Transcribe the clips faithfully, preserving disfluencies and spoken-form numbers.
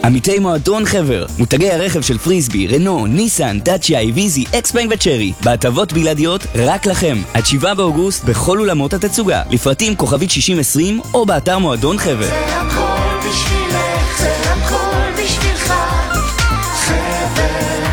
עמיתי מועדון חבר, מותגי הרכב של פריסבי, רנו, ניסן, דאצ'יה, איביזי, אקספלנג וצ'רי, בהטבות בלעדיות רק לכם, עד שבעה באוגוסט בכל אולמות התצוגה, לפרטים כוכבית שישים עשרים או באתר מועדון חבר. זה הכל בשבילך, זה הכל בשבילך, חבר.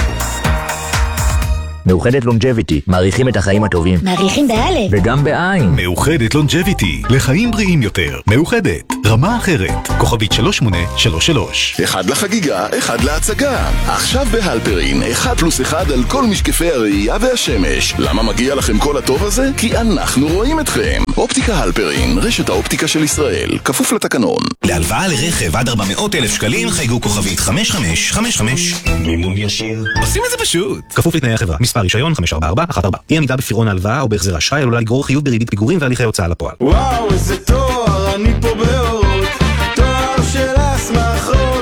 מאוחדת לונג'ביטי, מעריכים את החיים הטובים. מעריכים באלף. וגם בעין. מאוחדת לונג'ביטי, לחיים בריאים יותר. מאוחדת, רמה אחרת. כוכבית שלוש שמונה שלוש שלוש. אחד לחגיגה, אחד להצגה. עכשיו בהלפרין, אחד פלוס אחד על כל משקפי הראייה והשמש. למה מגיע לכם כל הטוב הזה? כי אנחנו רואים אתכם. אופטיקה הלפרין, רשת האופטיקה של ישראל, כפוף לתקנון. להלוואה לרכב עד ארבע מאות אלף שקלים, חייגו כוכבית חמש חמש חמש חמש. מימון ישיר. עושים את זה פשוט. כפוף לתנאי החברה. מספר רישיון חמש ארבע ארבע אחת ארבע. אי עמידה בפירעון ההלוואה או בהחזר אשראי עלולה לגרור חיוב בריבית פיגורים והליכי הוצאה לפועל. וואו, איזה תואר, אני פה באורות, תואר של הסמכות.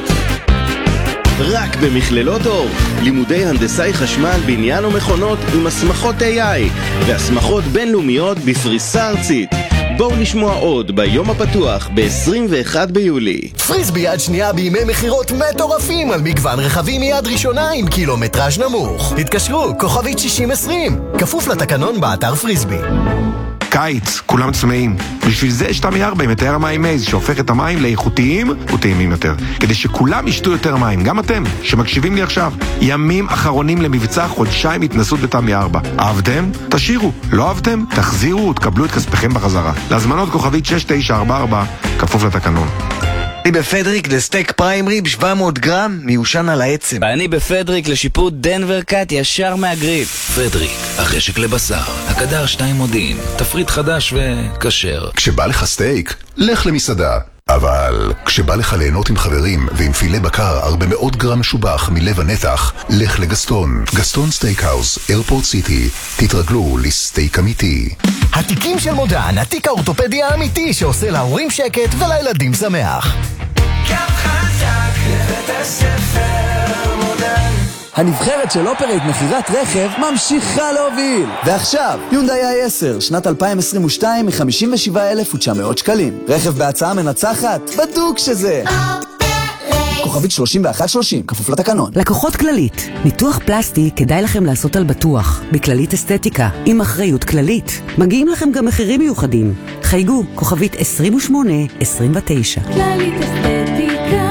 רק במכללות אור, לימודי הנדסאי חשמל, בניין ומכונות עם הסמכות איי איי והסמכות בינלאומיות בפריסה ארצית. בואו נשמוע עוד ביום הפתוח ב-עשרים ואחד ביולי. פריסבי יד שנייה בימי מחירות מטורפים על מגוון רכבים מיד ראשונה עם קילומטראז' נמוך. התקשרו, כוכבית שישים עשרים, כפוף לתקנון באתר פריסבי. קיץ, כולם צמאים. בשביל זה יש תמי ארבע עם מטהר המים מייז, שהופך את המים לאיכותיים וטעימים יותר. כדי שכולם ישתו יותר מים, גם אתם, שמקשיבים לי עכשיו. ימים אחרונים למבצע חודשיים התנסות בתמי ארבע. אהבתם? תשאירו. לא אהבתם? תחזירו ותקבלו את כספכם בחזרה. להזמנות כוכבית שש תשע ארבע ארבע, כפוף לתקנון. אני בפדריק לסטייק פריים ריב שבע מאות גרם מיושן על העצם. אני בפדריק לשיפוט דנבר קאט ישר מהגריל. פדריק, החשק לבשר, הקדר שתיים מודיעין, תפריט חדש וכשר. כשבא לך סטייק, לך למסעדה. אבל כשבא לך ליהנות עם חברים ועם פילה בקר הרבה מאות גרם משובח מלב הנתח, לך לגסטון. גסטון סטייקהאוס, איירפורט סיטי. תתרגלו לסטייק אמיתי. התיקים של מודן, התיק האורתופדי האמיתי שעושה להורים שקט ולילדים שמח. קו חזק לבית הספר מודן. הנבחרת של אופרייט מחירת רכב ממשיכה להוביל. ועכשיו, יונדאי איי עשר, שנת אלפיים עשרים ושתיים מ-חמישים ושבעה אלף ותשע מאות שקלים. רכב בהצעה מנצחת, בדוק שזה. כוכבית שלושים ואחת שלושים, כפוף לתקנון. לקוחות כללית, ניתוח פלסטי כדאי לכם לעשות על בטוח. בכללית אסתטיקה, עם אחריות כללית. מגיעים לכם גם מחירים מיוחדים. חייגו, כוכבית עשרים ושמונה עשרים ותשע. כללית אסתטיקה.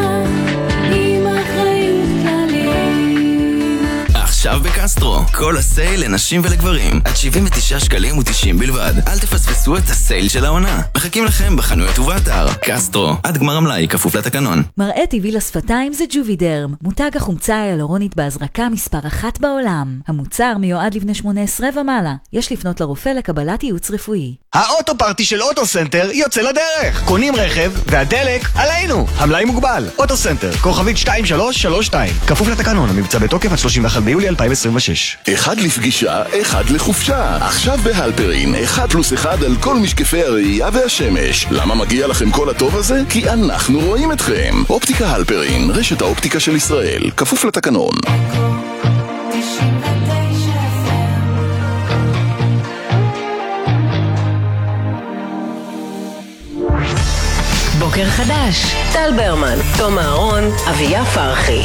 עכשיו בקסטרו, כל הסייל לנשים ולגברים, עד שבעים ותשעה שקלים ותשעים בלבד. אל תפספסו את הסייל של העונה. מחכים לכם בחנויות ובאתר. קסטרו, עד גמר המלאי, כפוף לתקנון. מראה טבעי לשפתיים זה ג'ובידרם, מותג החומצה ההיאלורונית בהזרקה מספר אחת בעולם. המוצר מיועד לבני שמונה עשרה ומעלה. יש לפנות לרופא לקבלת ייעוץ רפואי. האוטו פארטי של אוטו סנטר יוצא לדרך. קונים רכב והדלק עלינו. המלאי מוגבל. אוטו סנטר, כוכבית שתיים שלוש שלוש שתיים. כפוף לתקנון, המבצע בתוקף עד שלושים ואחד ביולי אלפיים עשרים ושש. אחד לפגישה, אחד לחופשה. עכשיו בהלפרין, אחד פלוס אחד על כל משקפי הראייה והשמש. למה מגיע לכם כל הטוב הזה? כי אנחנו רואים אתכם. אופטיקה הלפרין, רשת האופטיקה של ישראל, כפוף לתקנון. בוקר חדש, טל ברמן, תום אהרון, אביה פרחי.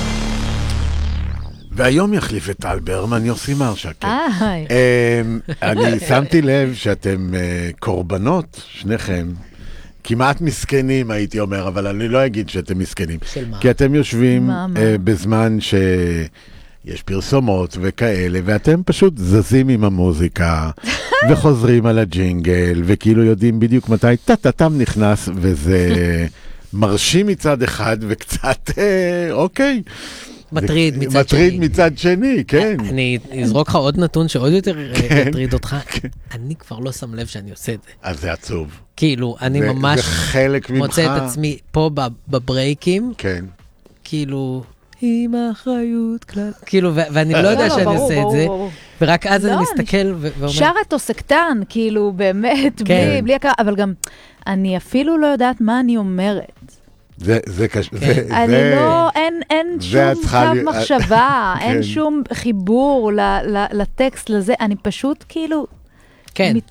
והיום יחליף את טל ברמן יוסי מרשק. היי. אני שמתי לב שאתם קורבנות, שניכם, כמעט מסכנים הייתי אומר, אבל אני לא אגיד שאתם מסכנים. של מה? כי אתם יושבים מה, מה? בזמן שיש פרסומות וכאלה, ואתם פשוט זזים עם המוזיקה, וחוזרים על הג'ינגל, וכאילו יודעים בדיוק מתי טה-טה-טם נכנס, וזה מרשים מצד אחד, וקצת, אוקיי. מטריד מצד שני. מטריד מצד שני, כן. אני אזרוק לך עוד נתון שעוד יותר מטריד אותך. אני כבר לא שם לב שאני עושה את זה. אז זה עצוב. כאילו, אני ממש מוצא את עצמי פה בברייקים. כן. כאילו, עם האחריות כלל. כאילו, ואני לא יודע שאני עושה את זה. ורק אז אני מסתכל ואומר... שרתוס קטן, כאילו, באמת, בלי הכרה. אבל גם, אני אפילו לא יודעת מה אני אומרת. זה, זה קשור. אני לא, אין, אין שום קו מחשבה, אין שום חיבור לטקסט לזה, אני פשוט כאילו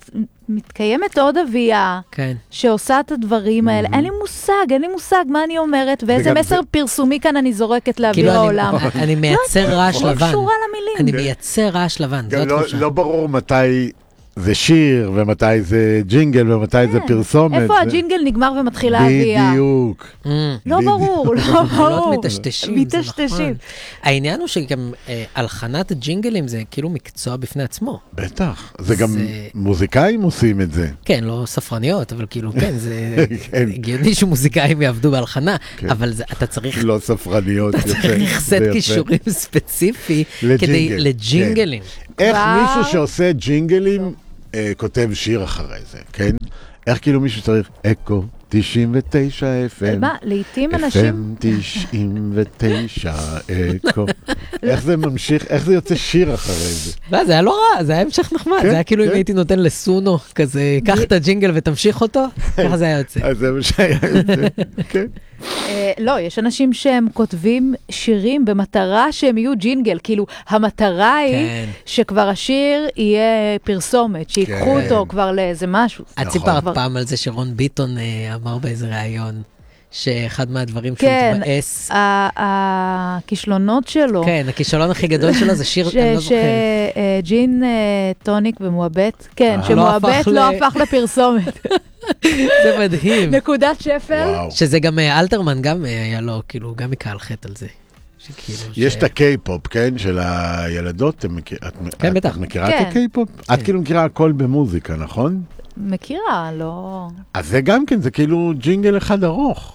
מתקיימת עוד אבייה, כן. שעושה את הדברים האלה. אין לי מושג, אין לי מושג מה אני אומרת, ואיזה מסר פרסומי כאן אני זורקת לאוויר העולם. אני מייצר רעש לבן. לא קשורה למילים. אני מייצר רעש לבן, זאת תחושה. לא ברור מתי זה שיר, ומתי זה ג'ינגל, ומתי זה פרסומת. איפה הג'ינגל נגמר ומתחילה אבייה? בדיוק. לא ברור, לא ברור. מטשטשים, זה נכון. העניין הוא שגם הלחנת ג'ינגלים זה כאילו מקצוע בפני עצמו. בטח, זה גם מוזיקאים עושים את זה. כן, לא ספרניות, אבל כאילו כן, זה הגיוני שמוזיקאים יעבדו בהלחנה, אבל אתה צריך... לא ספרניות. אתה צריך סט כישורים ספציפי כדי לג'ינגלים. איך מישהו שעושה ג'ינגלים כותב שיר אחרי זה, כן? איך כאילו מישהו צריך אקו תשעים ותשע אף אם. מה, לעתים אנשים... אף אם תשעים ותשע אקו. איך זה ממשיך, איך זה יוצא שיר אחרי זה? לא, זה היה לא רע, זה היה המשך נחמד. זה היה כאילו אם הייתי נותן לסונו, כזה, קח את הג'ינגל ותמשיך אותו, ככה זה היה יוצא. אז זה מה שהיה יוצא, כן. לא, יש אנשים שהם כותבים שירים במטרה שהם יהיו ג'ינגל, כאילו המטרה היא שכבר השיר יהיה פרסומת, שיקחו אותו כבר לאיזה משהו. את סיפרת פעם על זה שרון ביטון אמר באיזה ראיון, שאחד מהדברים שהוא התבאס. כן, הכישלונות שלו. כן, הכישלון הכי גדול שלו זה שיר, אני לא זוכר. שג'ין טוניק ומועבט, כן, שמועבט לא הפך לפרסומת. זה מדהים. נקודת שפל. שזה גם אלתרמן, גם היה לו, כאילו, גם מקהל חטא על זה. יש את הקיי-פופ, כן, של הילדות. כן, בטח. את מכירה את הקיי-פופ? את כאילו מכירה הכל במוזיקה, נכון? מכירה, לא... אז זה גם כן, זה כאילו ג'ינגל אחד ארוך.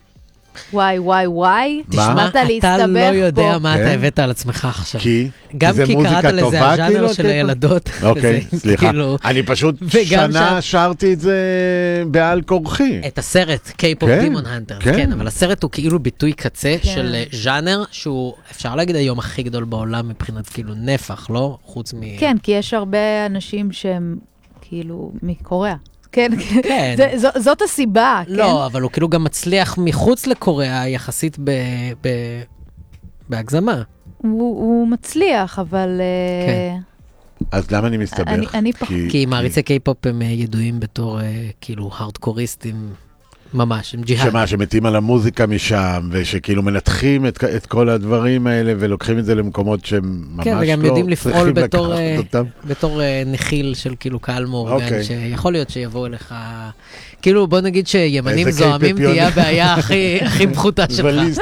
וואי, וואי, וואי. תשמע, אתה לא יודע מה אתה הבאת על עצמך עכשיו. כי? גם כי קראת לזה הז'אנר של הילדות. אוקיי, סליחה. אני פשוט שנה שרתי את זה בעל כורחי. את הסרט, קיי-פופ דימון הנטר. כן, אבל הסרט הוא כאילו ביטוי קצה של ז'אנר, שהוא אפשר להגיד היום הכי גדול בעולם מבחינת כאילו נפח, לא? חוץ מ... כן, כי יש הרבה אנשים שהם כאילו מקוריאה. כן, כן. זה, ז, זאת הסיבה, לא, כן? לא, אבל הוא כאילו גם מצליח מחוץ לקוריאה יחסית ב, ב, בהגזמה. הוא, הוא מצליח, אבל... כן. אז למה אני מסתבך? אני, אני פח... כי, כי מעריצי קיי-פופ הם ידועים בתור כאילו הארדקוריסטים ממש, עם ג'יהאד. שמה, שמתים על המוזיקה משם, ושכאילו מנתחים את, את כל הדברים האלה, ולוקחים את זה למקומות שהם ממש כן, לא וגם יודעים לפעול בתור, uh, בתור uh, נחיל של כאילו קהל מאורגן, okay. שיכול להיות שיבואו אליך, כאילו בוא נגיד שימנים זוהמים תהיה הבעיה הכי, הכי פחותה שלך.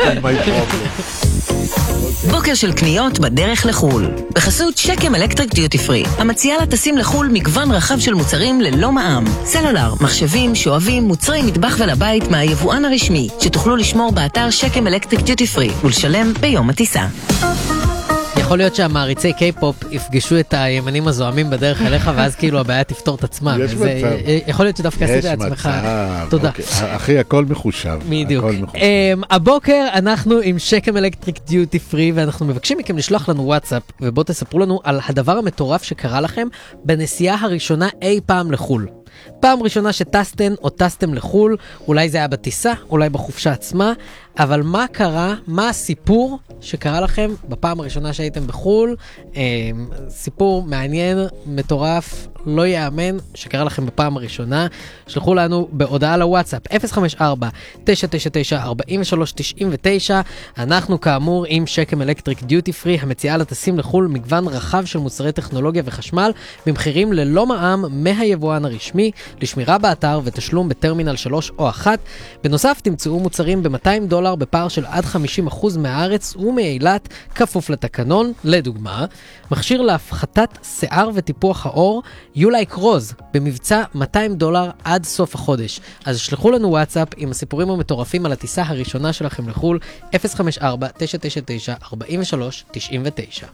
בוקר של קניות בדרך לחול. בחסות שקם אלקטריק דיוטי פרי, המציעה לטסים לחול מגוון רחב של מוצרים ללא מע"מ. סלולר, מחשבים, שואבים, מוצרי מטבח ולבית מהיבואן הרשמי, שתוכלו לשמור באתר שקם אלקטריק דיוטי פרי ולשלם ביום הטיסה. יכול להיות שהמעריצי קיי-פופ יפגשו את הימנים הזוהמים בדרך אליך, ואז כאילו הבעיה תפתור את עצמם. יש מצב. יכול להיות שדווקא עשית לעצמך. תודה. אחי, הכל מחושב. בדיוק. הבוקר אנחנו עם שקם אלקטריק דיוטי פרי, ואנחנו מבקשים מכם לשלוח לנו וואטסאפ, ובואו תספרו לנו על הדבר המטורף שקרה לכם בנסיעה הראשונה אי פעם לחול. פעם ראשונה שטסתם או טסתם לחול, אולי זה היה בטיסה, אולי בחופשה עצמה, אבל מה קרה, מה הסיפור שקרה לכם בפעם הראשונה שהייתם בחול, אה, סיפור מעניין, מטורף, לא יאמן, שקרה לכם בפעם הראשונה, שלחו לנו בהודעה לוואטסאפ, אפס חמש ארבע תשע תשע תשע ארבע שלוש תשע תשע, אנחנו כאמור עם שקם אלקטריק דיוטי פרי, המציעה לטסים לחול מגוון רחב של מוצרי טכנולוגיה וחשמל, במחירים ללא מע"מ מהיבואן הרשמי, לשמירה באתר ותשלום בטרמינל שלוש או אחת. בנוסף תמצאו מוצרים ב-מאתיים דולר בפער של עד חמישים אחוז מהארץ ומאילת, כפוף לתקנון. לדוגמה, מכשיר להפחתת שיער וטיפוח האור You Like Rose במבצע מאתיים דולר עד סוף החודש. אז שלחו לנו וואטסאפ עם הסיפורים המטורפים על הטיסה הראשונה שלכם לחול, אפס חמש ארבע תשע תשע תשע ארבע שלוש תשע תשע.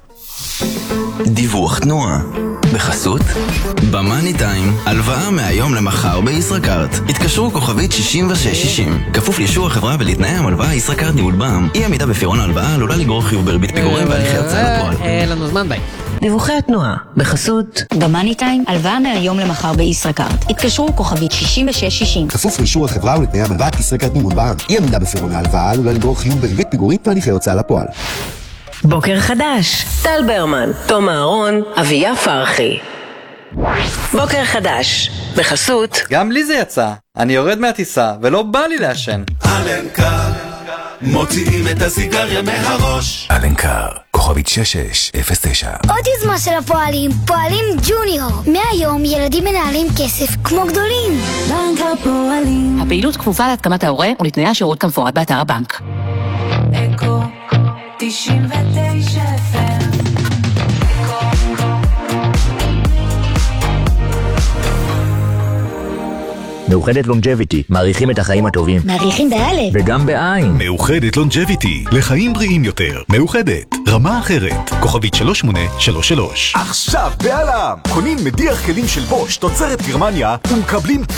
דיווח תנועה בחסות במאני טיים, הלוואה מהיום למחר בישראכרט. התקשרו כוכבית שישים ושש שישים, כפוף לאישור החברה ולתנאי המלוואה. ישראכרט ניהול בע"מ, אי עמידה בפירעון ההלוואה עלולה לגרור חיוב בריבית פיגורים והליכי הוצאה לפועל. אין לנו זמן, ביי. דיווחי התנועה בחסות במאני טיים, הלוואה מהיום למחר בישראכרט. התקשרו כוכבית שישים ושש שישים, כפוף לאישור החברה ולתנאי המלוואה. ישראכרט ניהול בע"מ, אי עמידה בפירעון ההלוואה עלולה לגרור חיוב בריבית פיגורים והליכי הוצאה לפועל. בוקר חדש, טל ברמן, תום אהרון, אביה פרחי. בוקר חדש, בחסות. גם לי זה יצא, אני יורד מהטיסה ולא בא לי לעשן. אלנקר, מוציאים את הסיגריה מהראש. אלנקר, כוכבית שש שש אפס תשע. עוד יוזמה של הפועלים, פועלים ג'וניור. מהיום ילדים מנהלים כסף כמו גדולים. בנק הפועלים. הפעילות כפופה להתקמת ההורה ולתנאי השירות כמפורט באתר הבנק. אקו תשעים ותשע אף אם. מאוחדת לונג'ביטי, מעריכים את החיים הטובים. מעריכים באלף. וגם בעין. מאוחדת לונג'ביטי, לחיים בריאים יותר. מאוחדת, רמה אחרת. כוכבית שלוש שמונה שלוש שלוש. עכשיו בעלם! קונים מדיח כלים של בוש, תוצרת גרמניה, ומקבלים